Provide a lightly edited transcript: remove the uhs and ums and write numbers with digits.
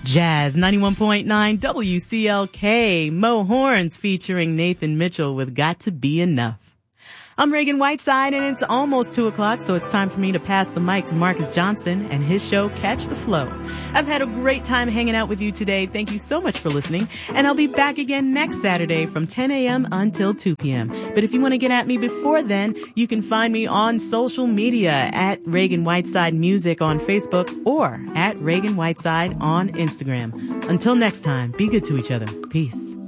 Jazz 91.9 WCLK, Mo Horns featuring Nathan Mitchell with Got to Be Enough. I'm Reagan Whiteside, and it's almost 2 o'clock, so it's time for me to pass the mic to Marcus Johnson and his show, Catch the Flow. I've had a great time hanging out with you today. Thank you so much for listening, and I'll be back again next Saturday from 10 a.m. until 2 p.m. But if you want to get at me before then, you can find me on social media at Reagan Whiteside Music on Facebook or at Reagan Whiteside on Instagram. Until next time, be good to each other. Peace.